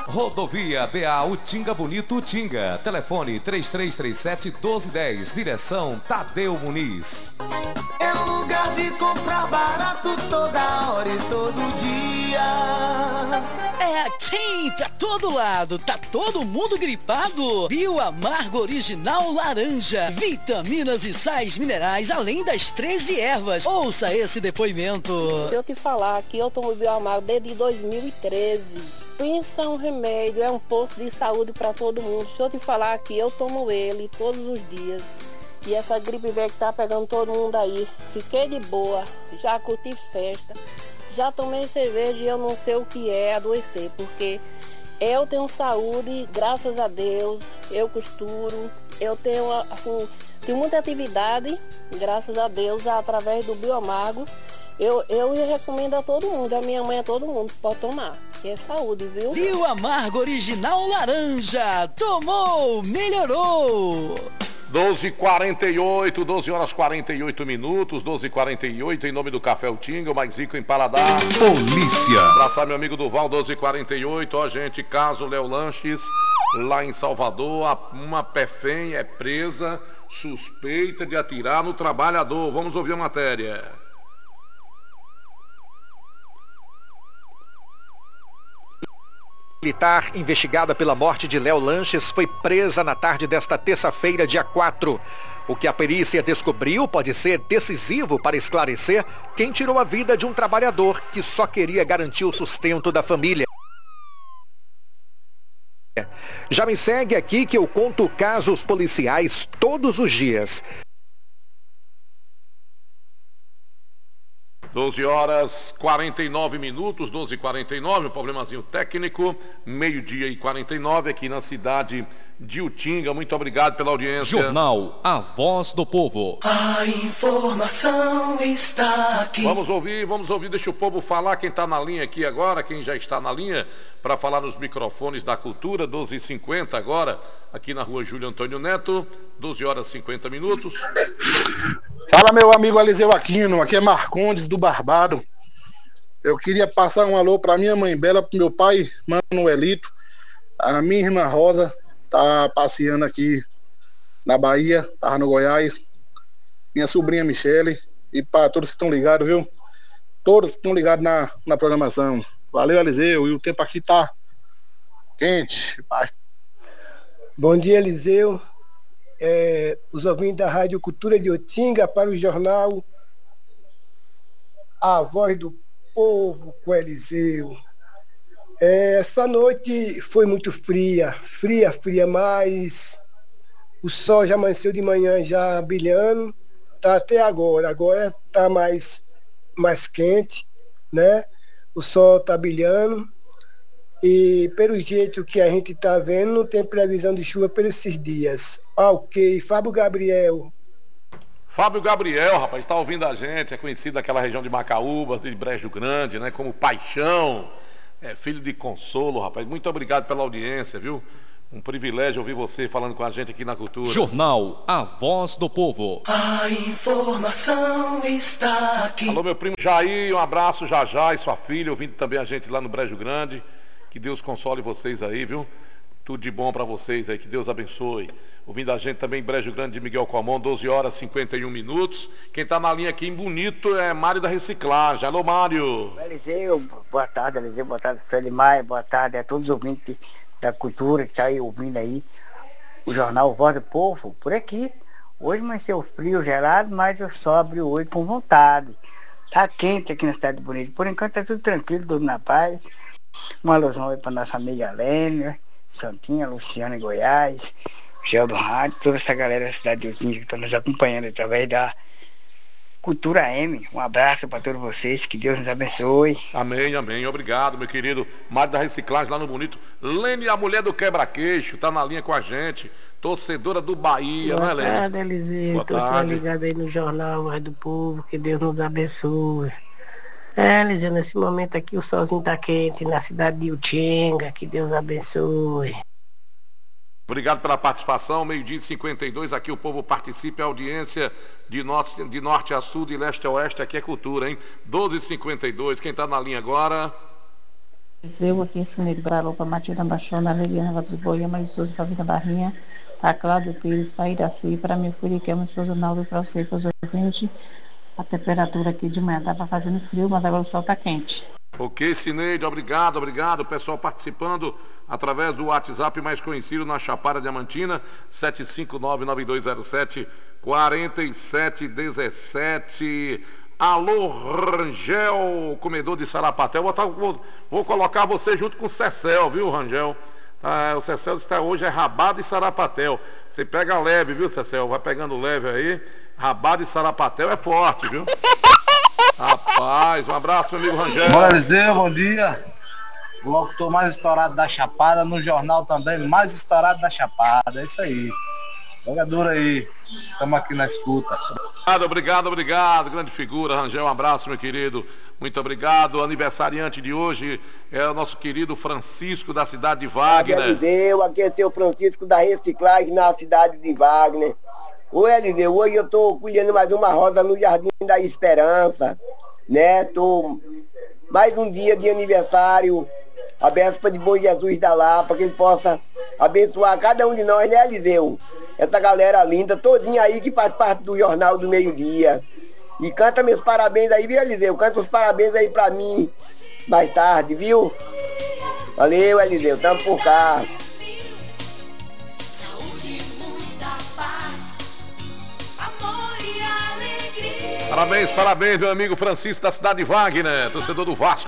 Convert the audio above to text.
Rodovia BA Utinga Bonito Utinga. Telefone 3337-1210. Direção Tadeu Muniz. É lugar de comprar barato toda hora e todo dia. É a TIM pra todo lado. Tá todo mundo gripado? Bioamargo Original Laranja. Vitaminas e sais minerais, além das 13 ervas. Ouça esse depoimento. Se eu te falar que eu tomo Bioamargo desde 2013. Pensa um remédio, é um posto de saúde para todo mundo. Se eu te falar que eu tomo ele todos os dias. E essa gripe velha que tá pegando todo mundo aí. Fiquei de boa, já curti festa. Já tomei cerveja e eu não sei o que é adoecer. Porque eu tenho saúde, graças a Deus. Eu costuro, eu tenho, assim, tenho muita atividade, graças a Deus, através do Bioamargo. Eu recomendo a todo mundo, a minha mãe, a todo mundo, pode tomar. Que é saúde, viu? Bioamargo Original Laranja. Tomou, melhorou. 12h48, 12 horas 48 minutos, 12h48, em nome do Café Utinga, o mais rico em paladar. Polícia. Abraçar meu amigo Duval, 12h48, ó gente, caso Léo Lanches, lá em Salvador, uma refém é presa, suspeita de atirar no trabalhador. Vamos ouvir a matéria. Militar investigada pela morte de Léo Lanches foi presa na tarde desta terça-feira, dia 4. O que a perícia descobriu pode ser decisivo para esclarecer quem tirou a vida de um trabalhador que só queria garantir o sustento da família. Já me segue aqui que eu conto casos policiais todos os dias. 12 horas 49 minutos, 12h49, um problemazinho técnico, meio-dia e 49 aqui na cidade de Utinga. Muito obrigado pela audiência. Jornal A Voz do Povo. A informação está aqui. Vamos ouvir, deixa o povo falar. Quem está na linha aqui agora, quem já está na linha para falar nos microfones da cultura, 12h50 agora, aqui na rua Júlio Antônio Neto, 12 horas 50 minutos. Fala, meu amigo Eliseu Aquino, aqui é Marcondes do Barbado. Eu queria passar um alô para minha mãe Bela, pro meu pai Manuelito, a minha irmã Rosa, tá passeando aqui na Bahia, tava no Goiás, minha sobrinha Michele, e para todos que estão ligados, viu? Todos que estão ligados na programação. Valeu, Eliseu, e o tempo aqui tá quente. Bom dia, Eliseu. Os ouvintes da Rádio Cultura de Utinga para o jornal A Voz do Povo com Eliseu. Essa noite foi muito fria, mas o sol já amanheceu de manhã já brilhando, tá até agora tá mais quente, né? O sol tá brilhando e pelo jeito que a gente tá vendo não tem previsão de chuva por esses dias. Ok, Fábio Gabriel, rapaz, está ouvindo a gente, é conhecido daquela região de Macaúba, de Brejo Grande, né, como Paixão, filho de Consolo, rapaz. Muito obrigado pela audiência, viu? Um privilégio ouvir você falando com a gente aqui na Cultura. Jornal A Voz do Povo. A informação está aqui. Alô, meu primo Jair, um abraço, Jajá e sua filha, ouvindo também a gente lá no Brejo Grande. Que Deus console vocês aí, viu? Tudo de bom para vocês aí, que Deus abençoe. Ouvindo a gente também em Brejo Grande de Miguel Comão, 12 horas 51 minutos. Quem está na linha aqui em Bonito é Mário da Reciclagem. Alô, Mário. Eliseu, boa tarde, Eliseu, boa tarde, Fred Maia, boa tarde a todos os ouvintes da cultura que está aí ouvindo aí o jornal Voz do Povo, por aqui. Hoje amanheceu frio, gelado, mas o sol abriu hoje com vontade. Tá quente aqui na cidade de Bonito. Por enquanto tá tudo tranquilo, tudo na paz. Uma alusão aí para nossa amiga Lênia, Santinha, Luciana em Goiás, Gel do Rádio, toda essa galera da cidade de Utinga que estão nos acompanhando através da Cultura M. Um abraço para todos vocês, que Deus nos abençoe. Amém, amém. Obrigado, meu querido Mário da Reciclagem lá no Bonito. Lênia, a mulher do quebra-queixo, tá na linha com a gente. Torcedora do Bahia, Boa não é, Lênia? tarde, Eliseu. Boa Tô tarde. ligado aí no jornal Voz do Povo, que Deus nos abençoe. Eliseu, nesse momento aqui o solzinho tá quente na cidade de Utinga, que Deus abençoe. Obrigado pela participação, meio-dia e 52, aqui o povo participa, a audiência de norte a sul, de leste a oeste, aqui é cultura, hein? 12h52, quem tá na linha agora? Eu aqui, Cineiro Baralô, para Matilda Baixona, Liliana Vados Boia, Maria Souza, Fazenda Barrinha, para Cláudio Pires, para Iraci, para minha filha, que é uma esposa Naldo, para você, para os ouvintes. A temperatura aqui de manhã estava fazendo frio, mas agora o sol está quente. Ok, Cineide, obrigado. O pessoal participando através do WhatsApp mais conhecido na Chapada Diamantina, 759-9207-4717. Alô, Rangel, comedor de Sarapatel. Vou colocar você junto com o Cecel, viu, Rangel? O Cecel está hoje rabado e Sarapatel. Você pega leve, viu, Cecel? Vai pegando leve aí. Rabado e Sarapatel é forte, viu? Rapaz, um abraço, meu amigo Rangel. Bom, Eliseu, bom dia. O locutor mais estourado da Chapada, no jornal também mais estourado da Chapada. É isso aí. Jogador aí. Estamos aqui na escuta. Obrigado. Grande figura, Rangel. Um abraço, meu querido. Muito obrigado. O aniversariante de hoje é o nosso querido Francisco, da cidade de Wagner. Eliseu, aqui é seu Francisco da Reciclagem, na cidade de Wagner. Ô Eliseu, hoje eu tô colhendo mais uma rosa no Jardim da Esperança, né? Tô mais um dia de aniversário, a véspera de Bom Jesus da Lapa, que ele possa abençoar cada um de nós, né, Eliseu? Essa galera linda, todinha aí que faz parte do Jornal do Meio-Dia. E canta meus parabéns aí, viu, Eliseu? Canta os parabéns aí pra mim mais tarde, viu? Valeu, Eliseu, tamo por cá. Parabéns, meu amigo Francisco da cidade de Wagner, torcedor do Vasco.